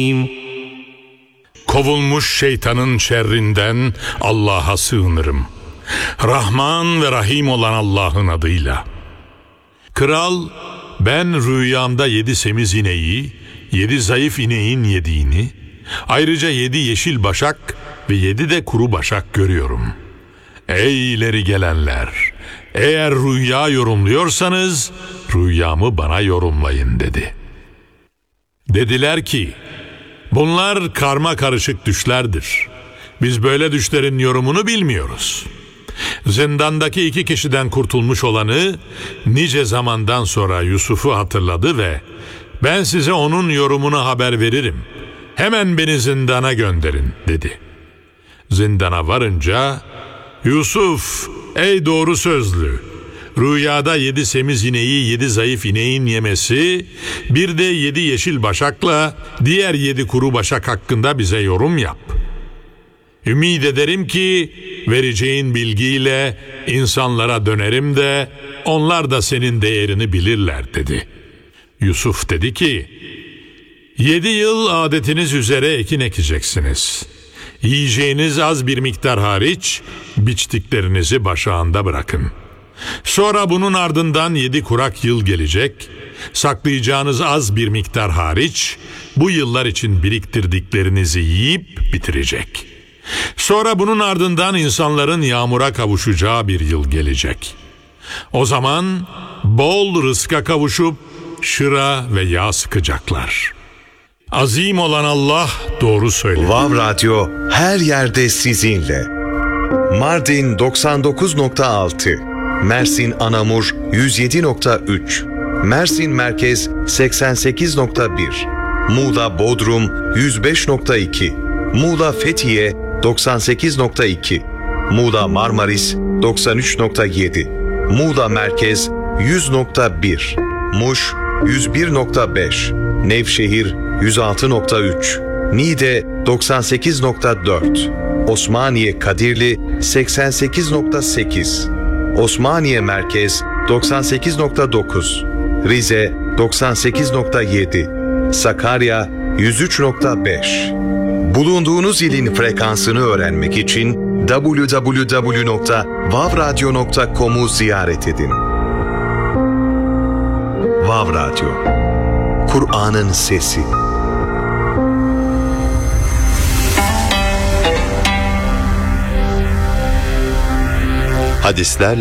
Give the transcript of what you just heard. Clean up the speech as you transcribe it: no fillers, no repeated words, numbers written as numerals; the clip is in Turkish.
Kovulmuş şeytanın şerrinden Allah'a sığınırım. Rahman ve Rahim olan Allah'ın adıyla. Kral, ben rüyamda 7 semiz ineği, 7 zayıf ineğin yediğini, ayrıca 7 yeşil başak ve 7 de kuru başak görüyorum. Ey ileri gelenler! Eğer rüya yorumluyorsanız rüyamı bana yorumlayın dedi. Dediler ki, bunlar karma karışık düşlerdir. Biz böyle düşlerin yorumunu bilmiyoruz. Zindandaki 2 kişiden kurtulmuş olanı nice zamandan sonra Yusuf'u hatırladı ve ben size onun yorumunu haber veririm. Hemen beni zindana gönderin dedi. Zindana varınca Yusuf, ey doğru sözlü, rüyada 7 semiz ineği 7 zayıf ineğin yemesi, bir de 7 yeşil başakla diğer 7 kuru başak hakkında bize yorum yap. Ümid ederim ki vereceğin bilgiyle insanlara dönerim de onlar da senin değerini bilirler dedi. Yusuf dedi ki, 7 yıl adetiniz üzere ekin ekeceksiniz. Yiyeceğiniz az bir miktar hariç biçtiklerinizi başağında bırakın. Sonra bunun ardından 7 kurak yıl gelecek. Saklayacağınız az bir miktar hariç bu yıllar için biriktirdiklerinizi yiyip bitirecek. Sonra bunun ardından insanların yağmura kavuşacağı bir yıl gelecek. O zaman bol rızka kavuşup şıra ve yağ sıkacaklar. Azim olan Allah doğru söyledi. Vav Radyo her yerde sizinle. Mardin 99.6, Mersin Anamur 107.3, Mersin Merkez 88.1, Muğla Bodrum 105.2, Muğla Fethiye 98.2, Muğla Marmaris 93.7, Muğla Merkez 100.1, Muş 101.5, Nevşehir 106.3, Niğde 98.4, Osmaniye Kadirli 88.8, Osmaniye Merkez 98.9, Rize 98.7, Sakarya 103.5. Bulunduğunuz ilin frekansını öğrenmek için www.vavradyo.com'u ziyaret edin. Vav Radyo, Kur'an'ın sesi. Hadisler